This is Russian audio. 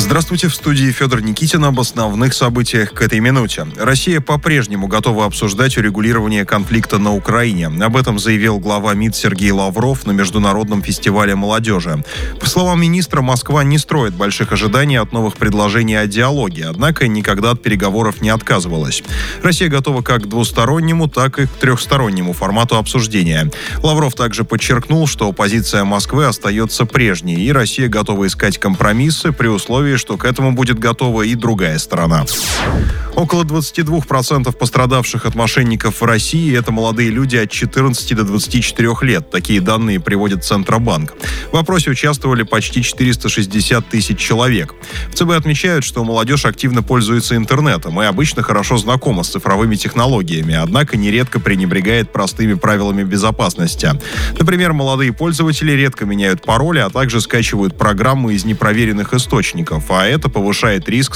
Здравствуйте, в студии Федор Никитин об основных событиях к этой минуте. Россия по-прежнему готова обсуждать урегулирование конфликта на Украине. Об этом заявил глава МИД Сергей Лавров на Международном фестивале молодежи. По словам министра, Москва не строит больших ожиданий от новых предложений о диалоге, однако никогда от переговоров не отказывалась. Россия готова как к двустороннему, так и к трехстороннему формату обсуждения. Лавров также подчеркнул, что позиция Москвы остается прежней, и Россия готова искать компромиссы при условии, что к этому будет готова и другая сторона. Около 22% пострадавших от мошенников в России – это молодые люди от 14 до 24 лет. Такие данные приводит Центробанк. В опросе участвовали почти 460 тысяч человек. В ЦБ отмечают, что молодежь активно пользуется интернетом и обычно хорошо знакома с цифровыми технологиями, однако нередко пренебрегает простыми правилами безопасности. Например, молодые пользователи редко меняют пароли, а также скачивают программы из непроверенных источников, а это повышает риск